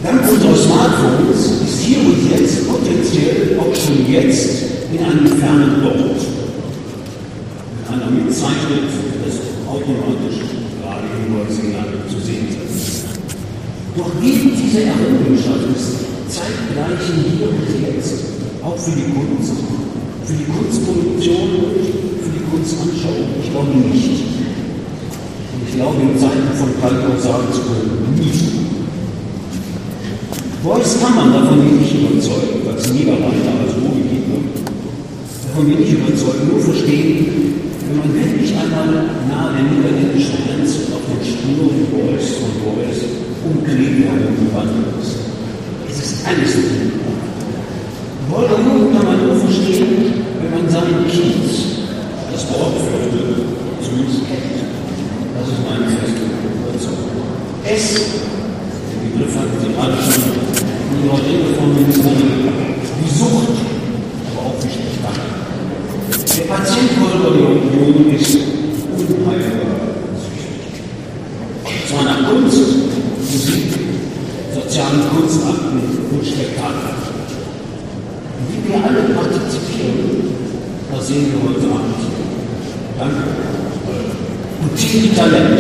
Dank unserer Smartphones ist hier und jetzt potenziell auch schon jetzt in einem fernen Ort. Einer mitzeichnet, das automatisch gerade Hinweise zu sehen ist. Doch eben diese Errungenschaft ist zeitgleich hier und jetzt auch für die Kunst, für die Kunstproduktion und für die Kunstanschauung. Ich glaube nicht. Und ich glaube in Zeiten von Kalkau sagen zu können, nicht. Beuys kann man davon nicht überzeugen, als Niederlande, als Ruhrgebietler, davon nicht überzeugen, nur verstehen, wenn man wirklich einmal nahe der niederländischen Grenze auf den Spuren von Beuys umklebt herumgewandert ist. Es ist alles nicht. Wolverine kann man nur verstehen, wenn man seinen Kiez, das Wort für zumindest kennt. Das ist meine feste Überzeugung. Den Begriff hatten Sie gerade schon in Ihrer Rede von Ministerin. Die Sucht, aber auch nicht der Stadt. Der Patient Wolverine ist unheilbar süchtig. Zwar nach Kunst, Musik, sozialen Kunstakten und Spektakel. Wie wir alle partizipieren, das sehen wir heute Abend. Danke. Und viel Talent.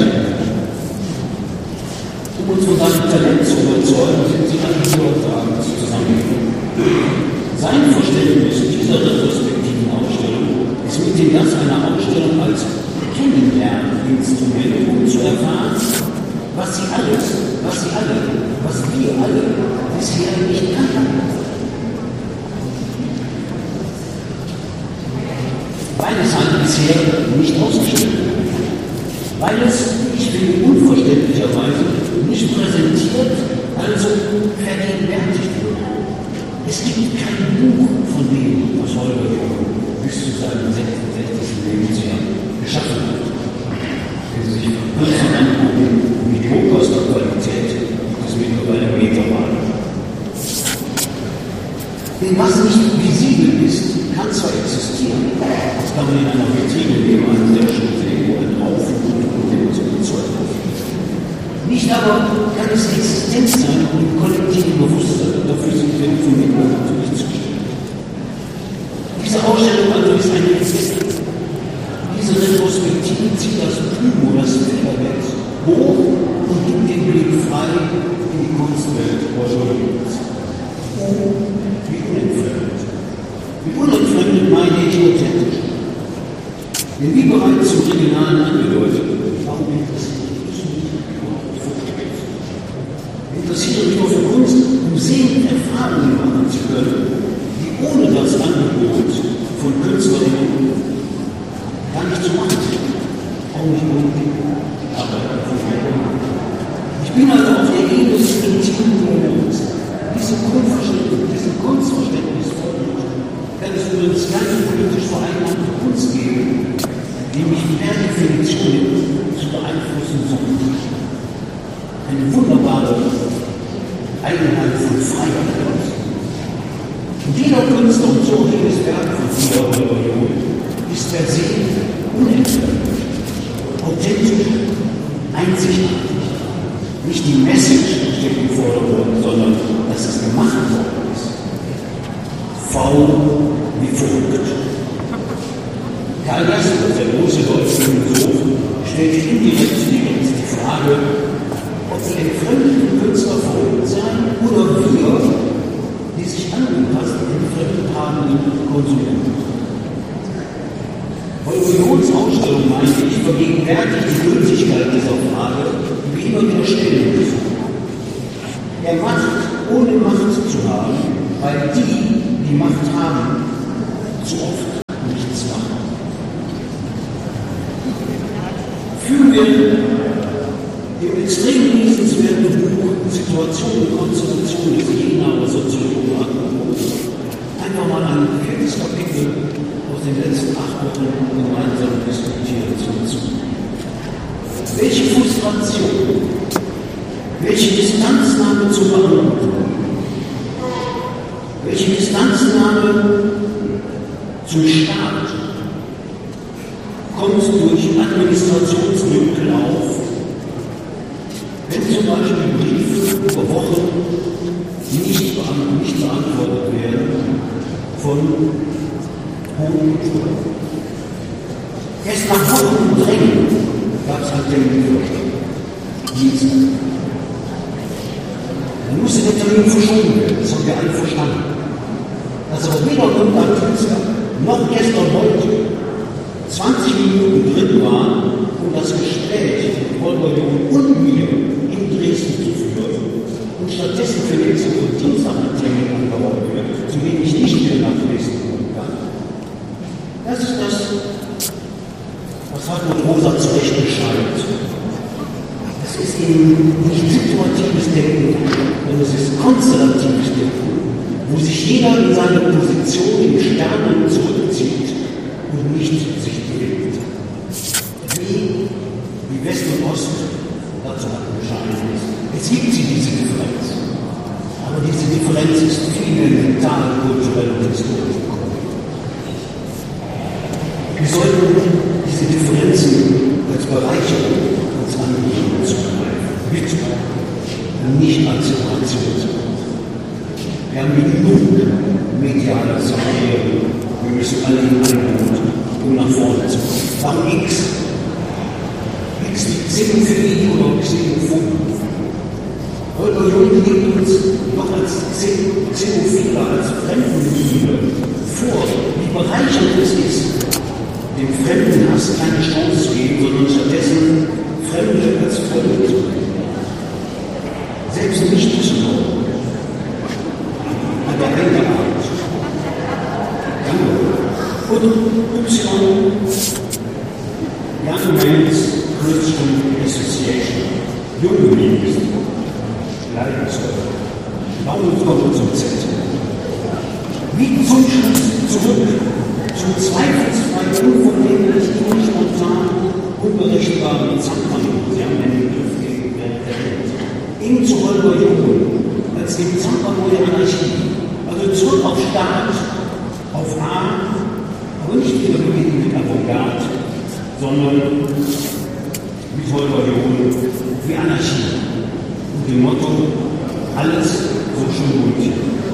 Um uns von seinem Talent zu überzeugen, sind Sie alle hier heute Abend zusammengekommen. Sein Verständnis dieser retrospektiven Ausstellung ist mithin das einer Ausstellung als Kennenlerninstrument, um zu erfahren, was wir alle bisher nicht kannten. Weil es halt bisher nicht ausgestellt wird. Weil es, ich finde, unverständlicherweise nicht präsentiert, also vergegenwärtigt wird. Es gibt kein Buch von dem, was Wolverine bis zu seinem 66. Lebensjahr geschaffen hat. Wenn Sie sich kürzlich angucken, wie die Hochkostenqualität des mittlerweile Meter war. Denn was nicht visibel ist, kann zwar existieren, das kann man in einer Vitrine neben einem sehr schön sehen, wo ein Haufen und zu bezeugen. Nicht aber kann es Existenz sein und im kollektiven Bewusstsein, dafür sind wir von mir natürlich zuständig. Diese Ausstellung also ist eine Existenz. Diese Retrospektive zieht das Plumo, das Federbett hoch und gibt den Blick frei in die Kunstwelt Wolverines. Wie unentfremdet. Wie unentfremdet meine ich authentisch. Denn wie bereits zum Originalen angedeutet, warum interessiere ich mich überhaupt für Kunst? Ich interessiere mich nur für Kunst, um sehen und Erfahrungen machen zu können, die ohne das Angebot von Künstlerinnen gar nicht zu machen sind. Auch nicht unbedingt die Arbeit von mir. Ich bin also auf der Ebene des intimen Moments. Diesem Kunstverständnis kann es übrigens keine politisch vereinnahmte Kunst geben, die mich per Definition zu beeinflussen sucht. Eine wunderbare Eigenheit von Freiheit. Und jeder Künstler und so jedes Werk von Wolverine ist per se unentfremdet, authentisch, einzigartig. Nicht die Message steht im Vordergrund, sondern dass es gemacht worden ist. Faul wie verrückt. Karl Jaspers, der große deutsche Philosoph, stellt indirekt die Frage, ob die entfremdeten Künstler verrückt seien oder wir, die sich angepasst entfremdet haben, Konsumenten. Wolverines Ausstellung, meine ich, vergegenwärtigt die Gültigkeit dieser Frage, die wir immer wieder stellen müssen. Er macht, ohne Macht zu haben, weil die Macht haben, zu oft nichts machen. Führen wir im extrem lesenswerten Buch Situation und Konstellation des Jenaer Soziologen einfach mal ein 4. Kapitel aus den letzten 8 Wochen gemeinsam diskutieren zu. Welche Frustration, welche Distanznahme zur Behandlung, welche Distanznahme zum Staat kommt durch Administrationsdünkel auf, wenn zum Beispiel Briefe über Wochen nicht beantwortet werden von hohen Kulturen. Erst nach Wochen Drängen gab es einen Terminvorschlag. Dienstag. Dann musste der Termin verschoben werden, das haben wir alle verstanden. Dass aber weder am Dienstag noch gestern heute 20 Minuten drin waren, um das Gespräch mit Holger Jung und mir in Dresden zu führen und stattdessen für nächste Woche Dienstag ein Termin angebaut wird, zu dem ich nicht mehr nach Dresden kommen kann. Das ist das, was Hartmut Rosa zu Recht beschreibt. Das ist eben nicht situatives Denken, sondern es ist konstellatives Denken, wo sich jeder in seine Position im Sternen zurückzieht und nicht sich bewegt. Wie West und Ost, dazu hat man Bescheid. Es gibt diese Differenz. Aber diese Differenz ist viel mental, kulturell und historisch gekommen. Wir sollten diese Differenzen als Bereicherung uns angehen zu begreifen, und nicht als Separation zu machen. Wir haben genug mediale Sachen. Wir müssen alle hineinholen, um nach vorne zu kommen. Warum X? X liegt Xenophobie oder Xenophobie. Holger Jung legt uns noch als Xenophile, als Fremdenliebe vor, wie bereichernd es ist, dem Fremdenhass keine Chance zu geben, sondern stattdessen Fremde als Freunde zu bringen. Selbst nicht zu glauben. Aber eingearbeitet. Und Young Men's Christian Association. Junge Liebes. Leidenschaft. Warum kommen wir zum Z? Wie zum Schluss zurück zum zweifelsfrei unvordenklich, spontan, unberechenbaren Zampern. Sie haben den Begriff erwähnt. Eben zu Holger Jung als dem Zampano der Anarchie. Also zurück auf Staat, auf A, aber nicht wieder mit Avantgarde, sondern mit Holger Jung wie Anarchie. Und dem Motto, alles so schön gut.